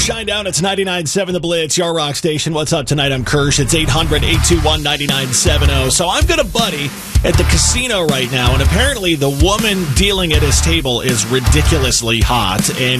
Shinedown, it's 99.7 The Blitz, your rock station. What's up tonight? I'm Kirsch. It's 800-821-9970. So I've got a buddy at the casino right now, and apparently the woman dealing at his table is ridiculously hot, and